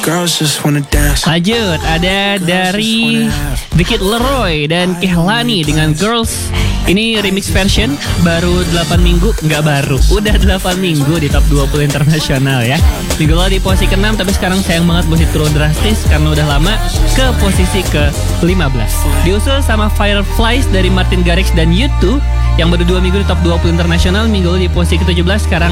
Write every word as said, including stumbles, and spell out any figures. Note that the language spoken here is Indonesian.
Lanjut, ada dari The Kid Leroy dan Kehlani dengan Girls. Ini remix version, baru delapan minggu, nggak baru, udah delapan minggu di top dua puluh internasional ya. Minggu lalu di posisi keenam, tapi sekarang sayang banget musik turun drastis karena udah lama ke posisi ke lima belas. Diusul sama Fireflies dari Martin Garrix dan U two yang baru dua minggu di top dua puluh internasional. Minggu lalu di posisi ke tujuh belas, sekarang